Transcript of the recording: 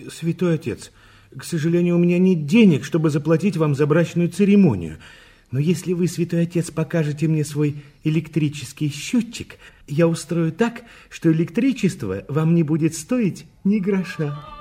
Святой отец, к сожалению, у меня нет денег, чтобы заплатить вам за брачную церемонию. Но если вы, святой отец, покажете мне свой электрический счетчик, я устрою так, что электричество вам не будет стоить ни гроша.